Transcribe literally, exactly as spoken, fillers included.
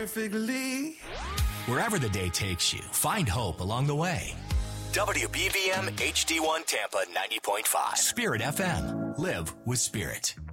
perfectly. Wherever the day takes you, find hope along the way. W B V M H D one Tampa ninety point five. Spirit F M. Live with Spirit.